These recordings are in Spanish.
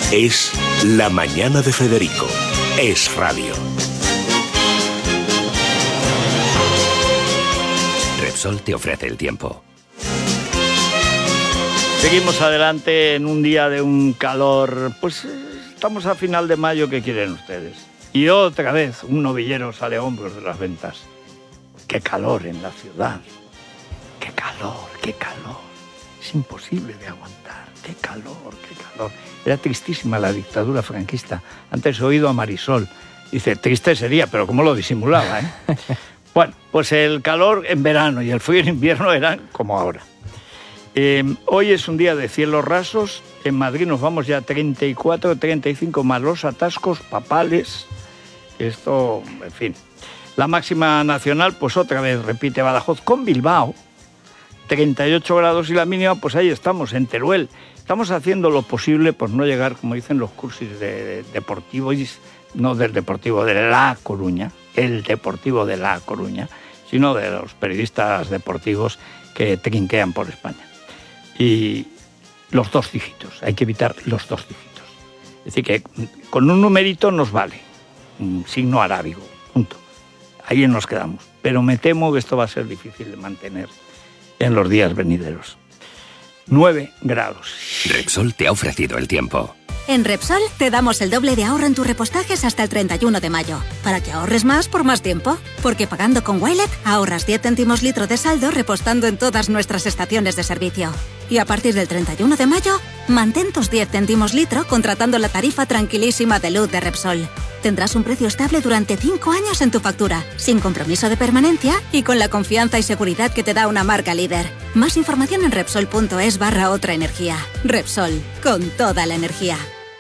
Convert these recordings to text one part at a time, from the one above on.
Es La Mañana de Federico. Es radio. Repsol te ofrece el tiempo. Seguimos adelante en un día de un calor. Pues estamos a final de mayo, ¿qué quieren ustedes? Y otra vez un novillero sale a hombros de las ventas. ¡Qué calor en la ciudad! ¡Qué calor, qué calor! Es imposible de aguantar. ¡Qué calor, qué calor! Era tristísima la dictadura franquista. Antes he oído a Marisol. Dice, triste sería, pero ¿cómo lo disimulaba, eh? Bueno, pues el calor en verano y el frío en invierno eran como ahora. Hoy es un día de cielos rasos. En Madrid nos vamos ya a 34, 35 más los atascos papales. Esto, en fin. La máxima nacional, pues otra vez repite Badajoz con Bilbao. 38 grados y la mínima, pues ahí estamos, en Teruel. Estamos haciendo lo posible por no llegar, como dicen los cursis de deportivos, no del Deportivo de La Coruña, el Deportivo de La Coruña, sino de los periodistas deportivos que trinquean por España. Y los dos dígitos, hay que evitar los dos dígitos. Es decir, que con un numerito nos vale, un signo arábigo, punto. Ahí nos quedamos. Pero me temo que esto va a ser difícil de mantener en los días venideros. 9 grados. Repsol te ha ofrecido el tiempo. En Repsol te damos el doble de ahorro en tus repostajes hasta el 31 de mayo, para que ahorres más por más tiempo. Porque pagando con Wilet ahorras 10 céntimos litro de saldo repostando en todas nuestras estaciones de servicio. Y a partir del 31 de mayo, mantén tus 10 céntimos litro contratando la tarifa tranquilísima de luz de Repsol. Tendrás un precio estable durante 5 años en tu factura, sin compromiso de permanencia y con la confianza y seguridad que te da una marca líder. Más información en Repsol.es/otra energía. Repsol, con toda la energía.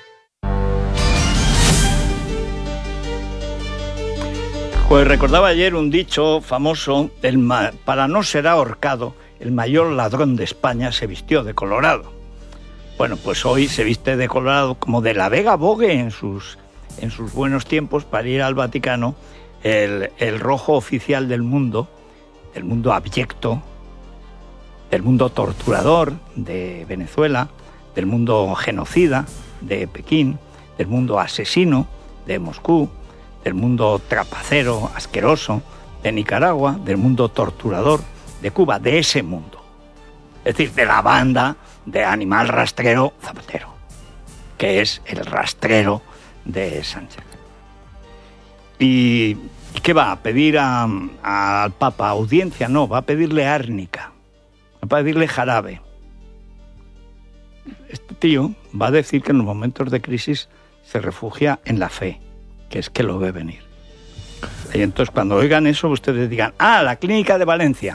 Pues recordaba ayer un dicho famoso, para no ser ahorcado, el mayor ladrón de España se vistió de colorado. Bueno, pues hoy se viste de colorado como de la Vega Bogue en sus buenos tiempos para ir al Vaticano, el rojo oficial del mundo abyecto, del mundo torturador de Venezuela, del mundo genocida de Pekín, del mundo asesino de Moscú, del mundo trapacero, asqueroso de Nicaragua, del mundo torturador de Cuba, de ese mundo. Es decir, de la banda de animal rastrero Zapatero, que es el rastrero de Sánchez. ¿Y qué va? ¿A pedir al Papa audiencia? No, va a pedirle árnica, va a pedirle jarabe. Este tío va a decir que en los momentos de crisis se refugia en la fe, que es que lo ve venir. Y entonces cuando oigan eso, ustedes digan, la clínica de Valencia.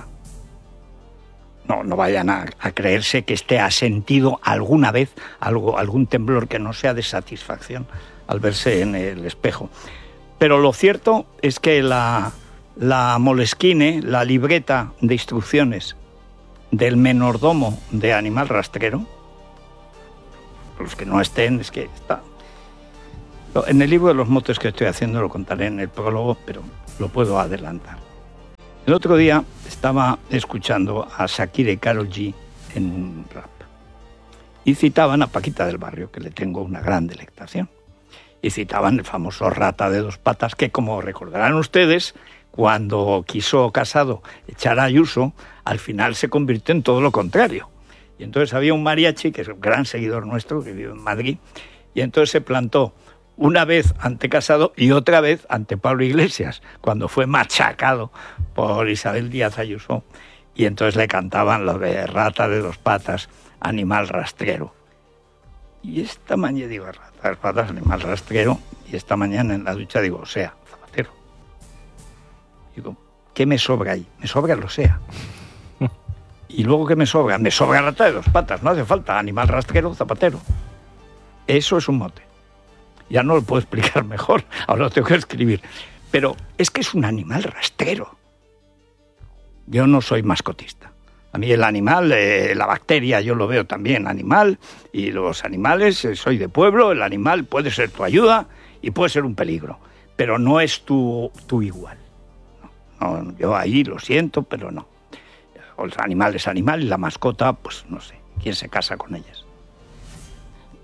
No vayan a creerse que ha sentido alguna vez algún temblor que no sea de satisfacción al verse en el espejo. Pero lo cierto es que la Moleskine, la libreta de instrucciones del menordomo de animal rastrero, los que no estén, es que está. En el libro de los motes que estoy haciendo lo contaré en el prólogo, pero lo puedo adelantar. El otro día estaba escuchando a Shakira y Karol G en un rap y citaban a Paquita del Barrio, que le tengo una gran delectación. Y citaban el famoso rata de 2 patas que, como recordarán ustedes, cuando quiso Casado echar a Ayuso, al final se convirtió en todo lo contrario. Y entonces había un mariachi, que es un gran seguidor nuestro, que vive en Madrid, y entonces se plantó una vez ante Casado y otra vez ante Pablo Iglesias, cuando fue machacado por Isabel Díaz Ayuso. Y entonces le cantaban lo de rata de 2 patas, animal rastrero. Y esta mañana digo, rata de 2 patas, animal rastrero, y esta mañana en la ducha digo, o sea, Zapatero. Digo, ¿qué me sobra ahí? Me sobra el Osea. Y luego, ¿qué me sobra? Me sobra rata de 2 patas, no hace falta animal rastrero, Zapatero. Eso es un mote. Ya no lo puedo explicar mejor, ahora lo tengo que escribir. Pero es que es un animal rastrero. Yo no soy mascotista. A mí el animal, la bacteria, yo lo veo también animal, y los animales, soy de pueblo, el animal puede ser tu ayuda y puede ser un peligro, pero no es tu igual. No, yo ahí lo siento, pero no. El animal es animal y la mascota, pues no sé, ¿quién se casa con ellas?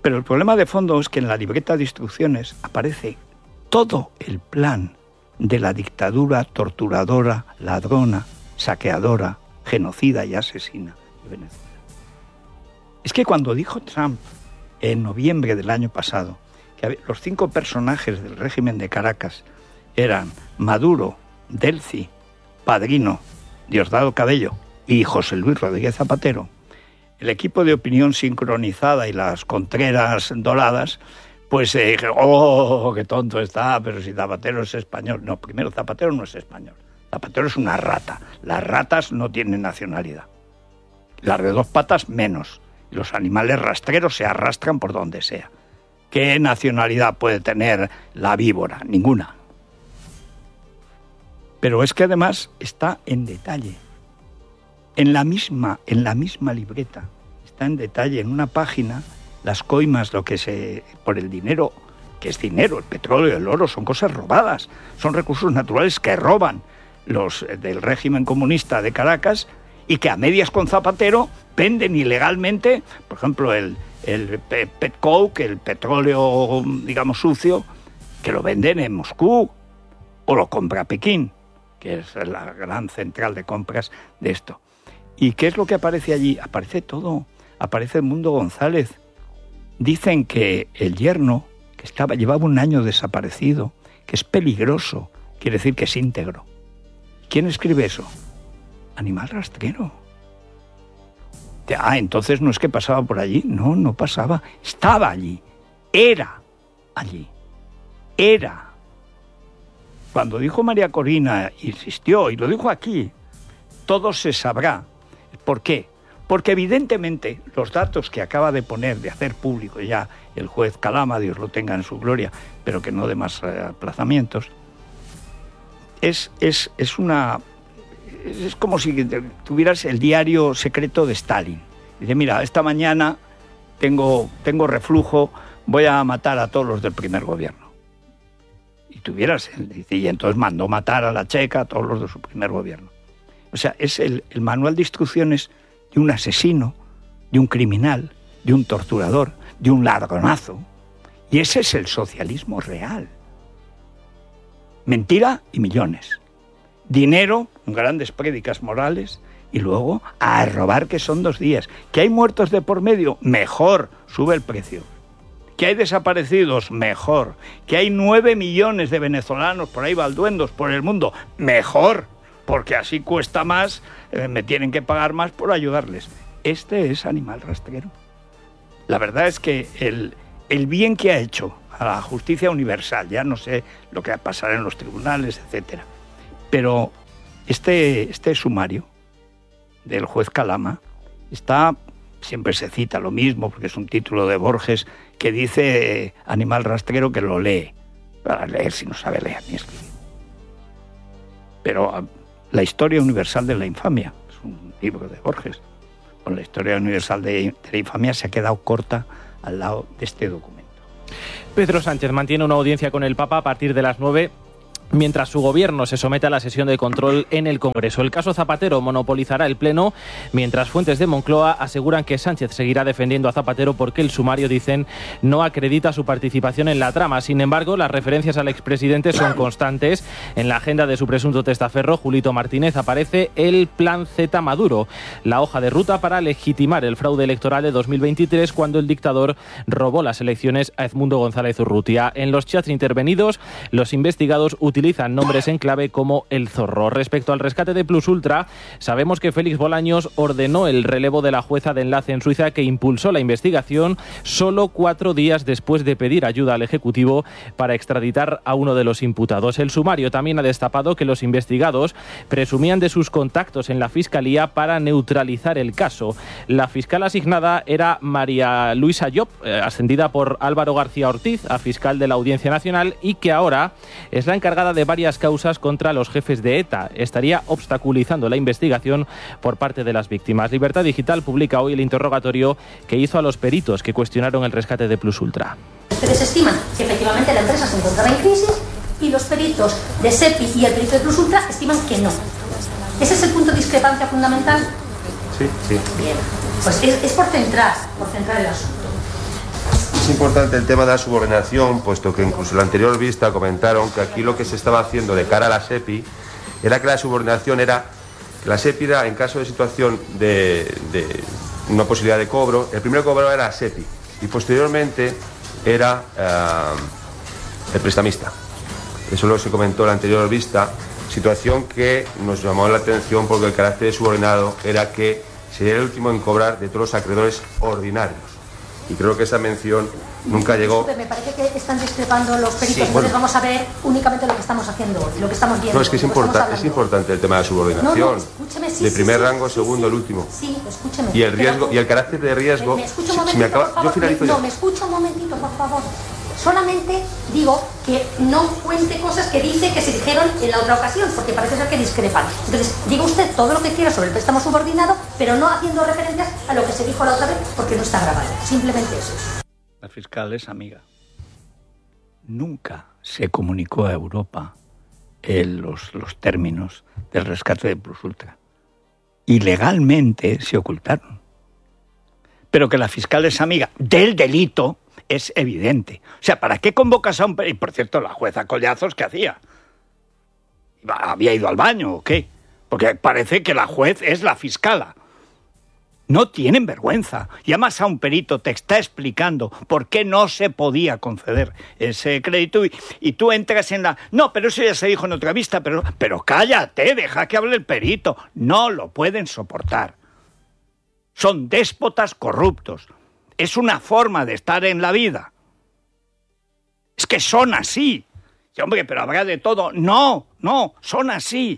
Pero el problema de fondo es que en la libreta de instrucciones aparece todo el plan de la dictadura torturadora, ladrona, saqueadora, genocida y asesina de Venezuela. Es que cuando dijo Trump en noviembre del año pasado que los 5 personajes del régimen de Caracas eran Maduro, Delcy, Padrino, Diosdado Cabello y José Luis Rodríguez Zapatero, el equipo de opinión sincronizada y las contreras doradas, pues dijeron, ¡oh, qué tonto está! Pero si Zapatero es español. No, primero, Zapatero no es español. Zapatero es una rata. Las ratas no tienen nacionalidad. Las de 2 patas, menos. Y los animales rastreros se arrastran por donde sea. ¿Qué nacionalidad puede tener la víbora? Ninguna. Pero es que además está en detalle. En la misma libreta. Está en detalle, en una página, las coimas, por el dinero, que es dinero, el petróleo, el oro, son cosas robadas. Son recursos naturales que roban los del régimen comunista de Caracas y que a medias con Zapatero venden ilegalmente, por ejemplo, el petcoke, el petróleo, digamos, sucio, que lo venden en Moscú o lo compra Pekín, que es la gran central de compras de esto. ¿Y qué es lo que aparece allí? Aparece todo. Aparece Edmundo González. Dicen que el yerno, que llevaba un año desaparecido, que es peligroso, quiere decir que es íntegro. ¿Quién escribe eso? Animal rastrero. Entonces no es que pasaba por allí. No, no pasaba. Estaba allí. Era allí. Era. Cuando dijo María Corina, insistió, y lo dijo aquí, todo se sabrá. ¿Por qué? Porque evidentemente los datos que acaba de poner, de hacer público ya el juez Calama, Dios lo tenga en su gloria, pero que no dé más aplazamientos, es como si tuvieras el diario secreto de Stalin. Dice, mira, esta mañana tengo reflujo, voy a matar a todos los del primer gobierno. Y entonces mandó matar a la checa, a todos los de su primer gobierno. O sea, es el manual de instrucciones de un asesino, de un criminal, de un torturador, de un ladronazo. Y ese es el socialismo real. Mentira y millones. Dinero, grandes prédicas morales, y luego a robar, que son 2 días. Que hay muertos de por medio, mejor, sube el precio. Que hay desaparecidos, mejor. Que hay 9 millones de venezolanos por ahí balduendos por el mundo, mejor. Porque así cuesta más, me tienen que pagar más por ayudarles. Este es animal rastrero. La verdad es que el bien que ha hecho a la justicia universal, ya no sé lo que va a pasar en los tribunales, etcétera, pero este sumario del juez Calama siempre se cita lo mismo, porque es un título de Borges que dice animal rastrero, que lo lee. Para leer si no sabe leer ni escribir. Pero la historia universal de la infamia, es un libro de Borges. Con la historia universal de la infamia se ha quedado corta al lado de este documento. Pedro Sánchez mantiene una audiencia con el Papa a partir de las 9, mientras su gobierno se somete a la sesión de control en el Congreso. El caso Zapatero monopolizará el Pleno, mientras fuentes de Moncloa aseguran que Sánchez seguirá defendiendo a Zapatero porque el sumario, dicen, no acredita su participación en la trama. Sin embargo, las referencias al expresidente son constantes. En la agenda de su presunto testaferro, Julito Martínez, aparece el Plan Z Maduro, la hoja de ruta para legitimar el fraude electoral de 2023, cuando el dictador robó las elecciones a Edmundo González Urrutia. En los chats intervenidos, los investigados utilizan nombres en clave como El Zorro. Respecto al rescate de Plus Ultra, sabemos que Félix Bolaños ordenó el relevo de la jueza de enlace en Suiza que impulsó la investigación solo 4 días después de pedir ayuda al Ejecutivo para extraditar a uno de los imputados. El sumario también ha destapado que los investigados presumían de sus contactos en la Fiscalía para neutralizar el caso. La fiscal asignada era María Luisa Llop, ascendida por Álvaro García Ortiz a fiscal de la Audiencia Nacional, y que ahora es la encargada de varias causas contra los jefes de ETA. Estaría obstaculizando la investigación por parte de las víctimas. Libertad Digital publica hoy el interrogatorio que hizo a los peritos que cuestionaron el rescate de Plus Ultra. Ustedes estiman que efectivamente la empresa se encontraba en crisis y los peritos de SEPI y el perito de Plus Ultra estiman que no. ¿Ese es el punto de discrepancia fundamental? Sí. Bien, pues es por centrar el asunto. Es importante el tema de la subordinación, puesto que incluso en la anterior vista comentaron que aquí lo que se estaba haciendo de cara a la SEPI era que la subordinación era que la SEPI era, en caso de situación de una posibilidad de cobro, el primer cobro era la SEPI y posteriormente era el prestamista. Eso lo se comentó en la anterior vista, situación que nos llamó la atención porque el carácter de subordinado era que sería el último en cobrar de todos los acreedores ordinarios. Y creo que esa mención nunca llegó. Me parece que están discrepando los peritos, sí, entonces vamos a ver únicamente lo que estamos haciendo hoy, lo que estamos viendo. No, es que es importante el tema de la subordinación. No, escúcheme, sí, de primer rango, sí, segundo, el último. Sí, escúcheme. Y el riesgo, y el carácter de riesgo. ¿Me escucha un momentito, por favor? Yo finalizo ya. No, me escucha un momentito, por favor. Solamente digo que no cuente cosas que dice que se dijeron en la otra ocasión, porque parece ser que discrepan. Entonces, diga usted todo lo que quiera sobre el préstamo subordinado, pero no haciendo referencias a lo que se dijo la otra vez, porque no está grabado. Simplemente eso. La fiscal es amiga. Nunca se comunicó a Europa los términos del rescate de Plus Ultra. Ilegalmente se ocultaron. Pero que la fiscal es amiga del delito es evidente. O sea, ¿para qué convocas a un... Y por cierto, la jueza Collazos, ¿qué hacía? ¿Había ido al baño o qué? Porque parece que la juez es la fiscala. No tienen vergüenza. Llamas a un perito, te está explicando por qué no se podía conceder ese crédito y tú entras en la... No, pero eso ya se dijo en otra vista, pero cállate, deja que hable el perito. No lo pueden soportar. Son déspotas corruptos. Es una forma de estar en la vida. Es que son así. Y, hombre, pero habrá de todo. No, son así.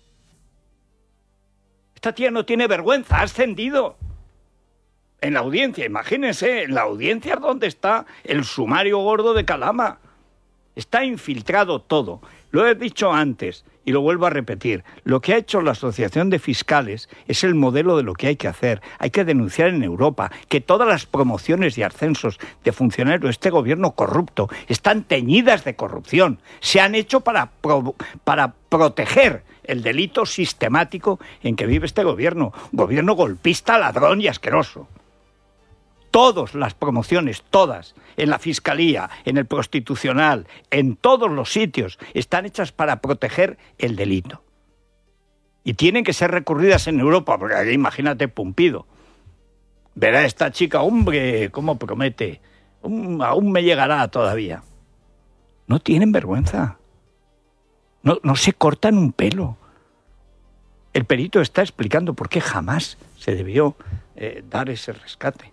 Esta tía no tiene vergüenza, ha ascendido. En la audiencia, imagínense, en la audiencia donde está el sumario gordo de Calama. Está infiltrado todo. Lo he dicho antes y lo vuelvo a repetir. Lo que ha hecho la Asociación de Fiscales es el modelo de lo que hay que hacer. Hay que denunciar en Europa que todas las promociones y ascensos de funcionarios de este gobierno corrupto están teñidas de corrupción. Se han hecho para proteger el delito sistemático en que vive este gobierno. Un gobierno golpista, ladrón y asqueroso. Todas las promociones, todas, en la Fiscalía, en el Constitucional, en todos los sitios, están hechas para proteger el delito. Y tienen que ser recurridas en Europa, porque aquí imagínate Pumpido. Verá esta chica, hombre, cómo promete, aún me llegará todavía. No tienen vergüenza. No se cortan un pelo. El perito está explicando por qué jamás se debió dar ese rescate.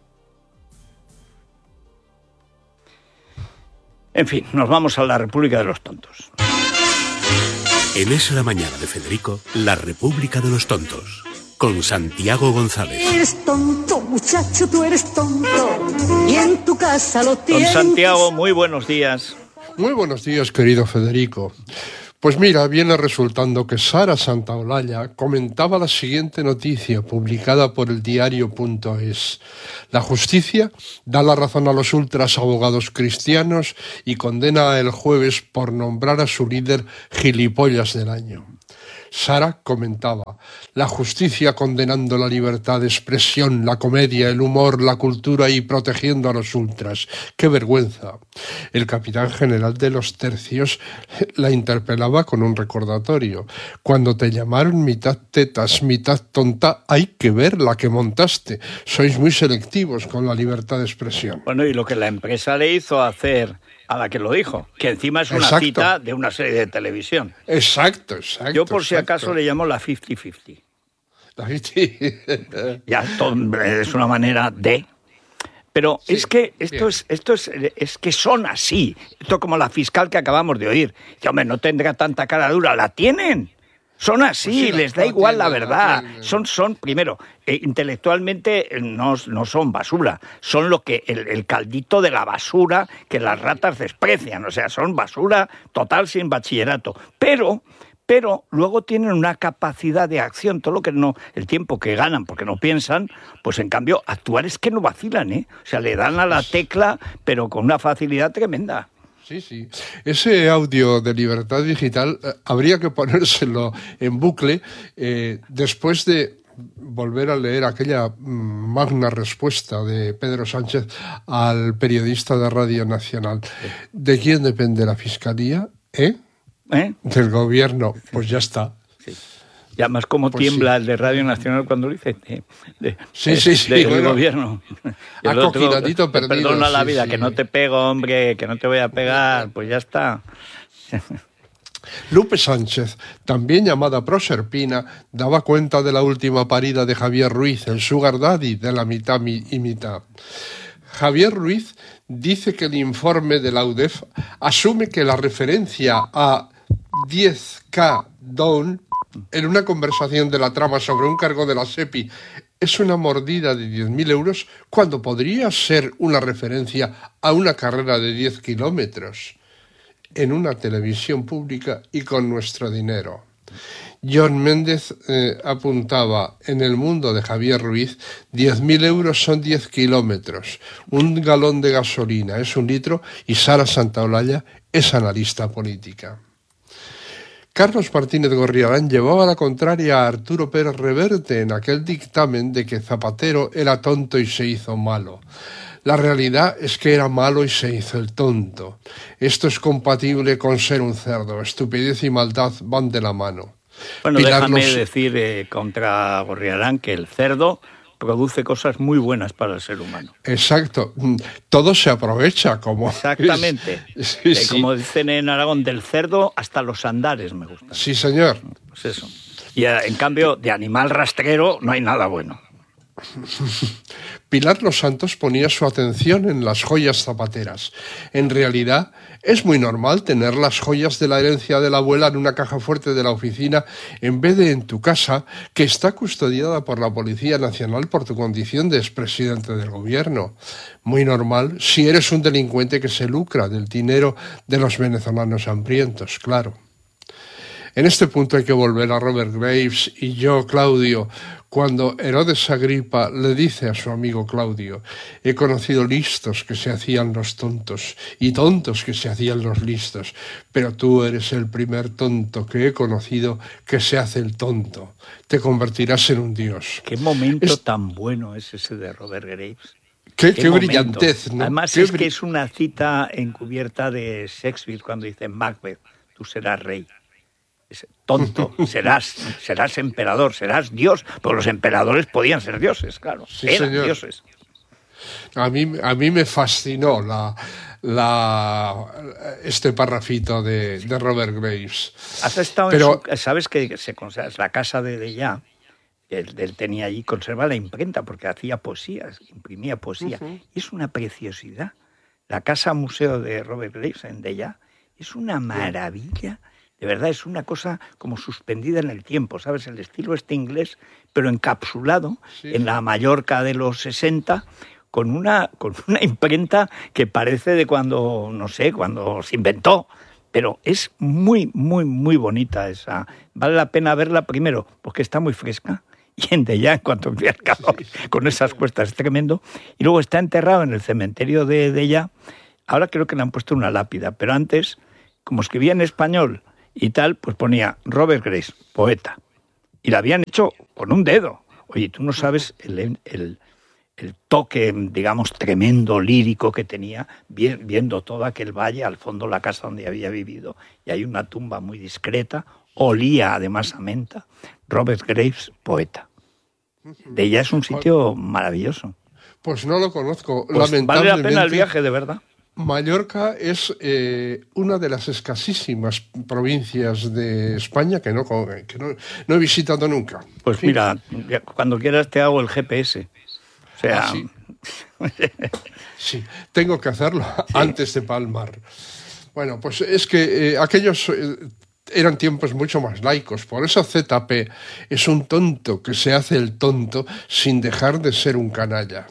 En fin, nos vamos a la República de los Tontos. En Es la Mañana de Federico, la República de los Tontos, con Santiago González. Eres tonto, muchacho, tú eres tonto, y en tu casa lo tienes. Don Santiago, muy buenos días. Muy buenos días, querido Federico. Pues mira, viene resultando que Sara Santaolalla comentaba la siguiente noticia publicada por el diario.es. La justicia da la razón a los ultras abogados cristianos y condena el jueves por nombrar a su líder gilipollas del año. Sara comentaba, la justicia condenando la libertad de expresión, la comedia, el humor, la cultura y protegiendo a los ultras. ¡Qué vergüenza! El capitán general de los tercios la interpelaba con un recordatorio. Cuando te llamaron mitad tetas, mitad tonta, hay que ver la que montaste. Sois muy selectivos con la libertad de expresión. Bueno, y lo que la empresa le hizo hacer a la que lo dijo, que encima es una cita de una serie de televisión. Exacto. Yo por si acaso le llamo la 50-50. La 50. Ya es una manera de... Pero sí, es que esto es que son así. Esto como la fiscal que acabamos de oír. Dice, hombre, no tendrá tanta cara dura. ¡La tienen! Son así, pues sí, les da igual la verdad. Son primero, intelectualmente no son basura. Son lo que el caldito de la basura que las ratas desprecian. O sea, son basura total sin bachillerato. Pero luego tienen una capacidad de acción, todo lo que no, el tiempo que ganan porque no piensan, pues en cambio actuar es que no vacilan, ¿eh? O sea, le dan a la tecla, pero con una facilidad tremenda. Sí. Ese audio de Libertad Digital habría que ponérselo en bucle después de volver a leer aquella magna respuesta de Pedro Sánchez al periodista de Radio Nacional. ¿De quién depende la Fiscalía? Del Gobierno. Pues ya está. Sí. Y además cómo pues tiembla el de Radio Nacional cuando lo dice del bueno, Gobierno. Acoginadito perdido. Perdona la vida, que no te pego, hombre, que no te voy a pegar, pues ya está. Lupe Sánchez, también llamada Proserpina, daba cuenta de la última parida de Javier Ruiz, el sugar daddy de la mitad y mitad. Javier Ruiz dice que el informe de la UDEF asume que la referencia a 10K down en una conversación de la trama sobre un cargo de la SEPI es una mordida de 10.000 euros cuando podría ser una referencia a una carrera de 10 kilómetros en una televisión pública y con nuestro dinero. John Méndez apuntaba, en el mundo de Javier Ruiz, 10.000 euros son 10 kilómetros, un galón de gasolina es 1 litro y Sara Santaolalla es analista política. Carlos Martínez Gorriarán llevaba la contraria a Arturo Pérez Reverte en aquel dictamen de que Zapatero era tonto y se hizo malo. La realidad es que era malo y se hizo el tonto. Esto es compatible con ser un cerdo. Estupidez y maldad van de la mano. Bueno, déjame decir contra Gorriarán que el cerdo produce cosas muy buenas para el ser humano. Exacto. Todo se aprovecha como... Exactamente. Sí. Como dicen en Aragón, del cerdo hasta los andares me gustan. Sí, señor. Pues eso. Y en cambio, de animal rastrero no hay nada bueno. Pilar Los Santos ponía su atención en las joyas zapateras. En realidad, es muy normal tener las joyas de la herencia de la abuela en una caja fuerte de la oficina en vez de en tu casa, que está custodiada por la Policía Nacional por tu condición de expresidente del gobierno. Muy normal si eres un delincuente que se lucra del dinero de los venezolanos hambrientos, claro. En este punto hay que volver a Robert Graves y yo, Claudio, cuando Herodes Agripa le dice a su amigo Claudio: he conocido listos que se hacían los tontos y tontos que se hacían los listos, pero tú eres el primer tonto que he conocido que se hace el tonto. Te convertirás en un dios. Qué momento tan bueno es ese de Robert Graves. Qué brillantez, ¿no? Además es que es una cita encubierta de Shakespeare cuando dice Macbeth, tú serás rey. Tonto, serás emperador, serás dios, porque los emperadores podían ser dioses, claro, sí, eran señor. Dioses. A mí me fascinó este parrafito de Robert Graves. Has estado sabes que es la casa de Dellà, él tenía allí, conserva la imprenta porque hacía poesías, imprimía poesía. Uh-huh. Y es una preciosidad. La casa museo de Robert Graves en Dellà es una maravilla. De verdad, es una cosa como suspendida en el tiempo, ¿sabes? El estilo inglés, pero encapsulado en la Mallorca de los 60, con una imprenta que parece de cuando se inventó. Pero es muy, muy, muy bonita esa. Vale la pena verla primero, porque está muy fresca. Y en Dellà, en cuanto empieza el calor, con esas cuestas, es tremendo. Y luego está enterrado en el cementerio de Dellà. Ahora creo que le han puesto una lápida, pero antes, como escribía en español y tal, pues ponía Robert Graves, poeta. Y la habían hecho con un dedo. Oye, tú no sabes el toque, digamos, tremendo, lírico que tenía, viendo todo aquel valle, al fondo la casa donde había vivido, y hay una tumba muy discreta, olía además a menta. Robert Graves, poeta. Dellà es un sitio maravilloso. Pues no lo conozco, pues lamentablemente. Vale la pena el viaje, de verdad. Mallorca es una de las escasísimas provincias de España que no he visitado nunca. Pues sí. Mira, cuando quieras te hago el GPS. O sea... sí. Sí, tengo que hacerlo antes de palmar. Bueno, pues es que aquellos eran tiempos mucho más laicos. Por eso ZP es un tonto que se hace el tonto sin dejar de ser un canalla.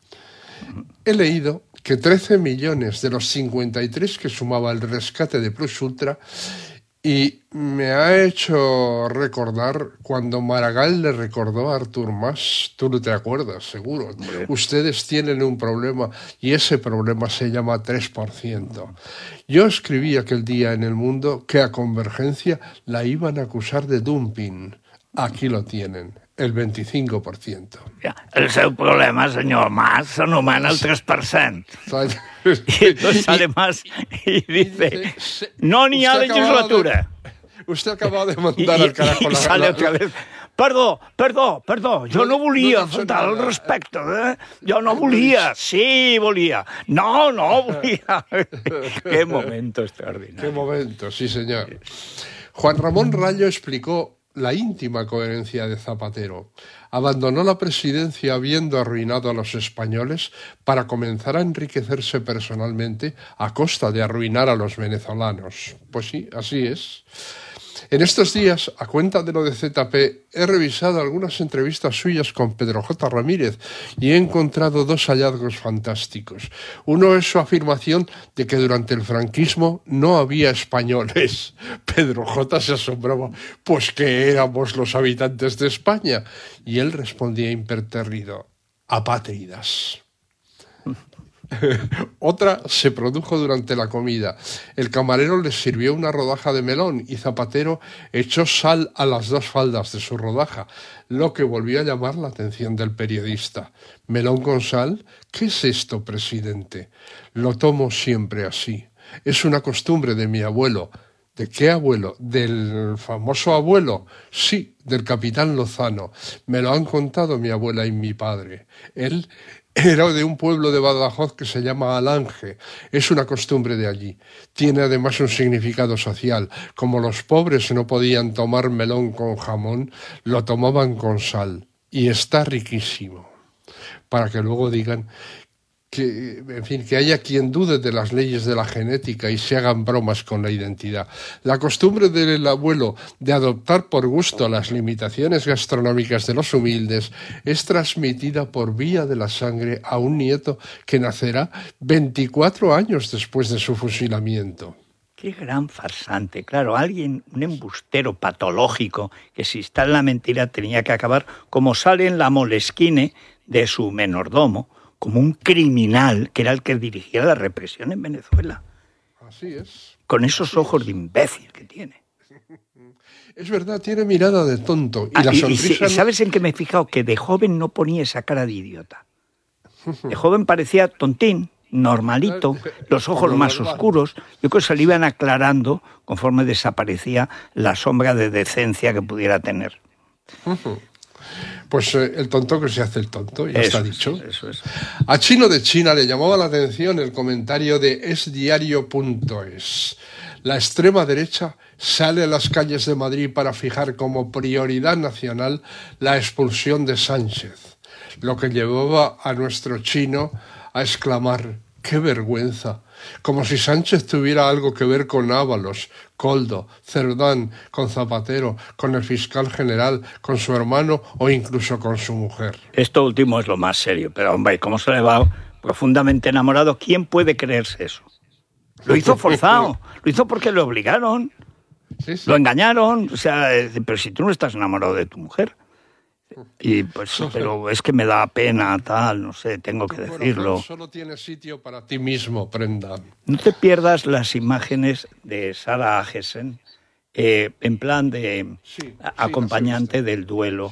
He leído que 13 millones de los 53 que sumaba el rescate de Plus Ultra, y me ha hecho recordar cuando Maragall le recordó a Artur Mas, tú no te acuerdas, seguro, hombre. Ustedes tienen un problema y ese problema se llama 3%. Yo escribí aquel día en El Mundo que a Convergencia la iban a acusar de dumping. Aquí lo tienen. el 25%. Ja, el seu problema, senyor Mas, s'anomena el 3%. Y entonces sale Mas y dice, no n'hi ha legislatura. Usted acaba de mandar al carajo y sale otra vez. Perdó, jo no volia faltar al respecte, Jo no volia, sí volia. No volia. Qué momento extraordinario. Qué momento, sí señor. Juan Ramón Rayo explicó la íntima coherencia de Zapatero. Abandonó la presidencia habiendo arruinado a los españoles para comenzar a enriquecerse personalmente a costa de arruinar a los venezolanos. Pues sí, así es. En estos días, a cuenta de lo de ZP, he revisado algunas entrevistas suyas con Pedro J. Ramírez y he encontrado dos hallazgos fantásticos. Uno es su afirmación de que durante el franquismo no había españoles. Pedro J. se asombraba, pues que éramos los habitantes de España. Y él respondía impertérrido, apátridas. Otra se produjo durante la comida. El camarero les sirvió una rodaja de melón y Zapatero echó sal a las dos faldas de su rodaja, lo que volvió a llamar la atención del periodista. ¿Melón con sal? ¿Qué es esto, presidente? Lo tomo siempre así. Es una costumbre de mi abuelo. ¿De qué abuelo? ¿Del famoso abuelo? Sí, del capitán Lozano. Me lo han contado mi abuela y mi padre. Él era de un pueblo de Badajoz que se llama Alange. Es una costumbre de allí. Tiene además un significado social. Como los pobres no podían tomar melón con jamón, lo tomaban con sal. Y está riquísimo. Para que luego digan que, en fin, que haya quien dude de las leyes de la genética y se hagan bromas con la identidad. La costumbre del abuelo de adoptar por gusto las limitaciones gastronómicas de los humildes es transmitida por vía de la sangre a un nieto que nacerá 24 años después de su fusilamiento. Qué gran farsante. Claro, alguien, un embustero patológico que si está en la mentira tenía que acabar como sale en la Moleskine de su menordomo, como un criminal que era el que dirigía la represión en Venezuela. Así es. Con esos ojos de imbécil que tiene. Es verdad, tiene mirada de tonto. Y la sonrisa... ¿Sabes en qué me he fijado? Que de joven no ponía esa cara de idiota. De joven parecía tontín, normalito, los ojos más oscuros. Yo creo que se le iban aclarando conforme desaparecía la sombra de decencia que pudiera tener. Pues el tonto que se hace el tonto, ya está dicho. Eso es. A Chino de China le llamaba la atención el comentario de esdiario.es. La extrema derecha sale a las calles de Madrid para fijar como prioridad nacional la expulsión de Sánchez, lo que llevaba a nuestro Chino a exclamar ¡qué vergüenza! Como si Sánchez tuviera algo que ver con Ábalos, Koldo, Cerdán, con Zapatero, con el fiscal general, con su hermano o incluso con su mujer. Esto último es lo más serio, pero hombre, ¿cómo se le va profundamente enamorado? ¿Quién puede creerse eso? Lo hizo forzado, lo hizo porque lo obligaron, sí. Lo engañaron, o sea, pero si tú no estás enamorado de tu mujer. Y pues, pero es que me da pena, tal, no sé, tengo que decirlo. Bueno, solo tienes sitio para ti mismo, prenda. No te pierdas las imágenes de Sara Agesen en plan de acompañante del duelo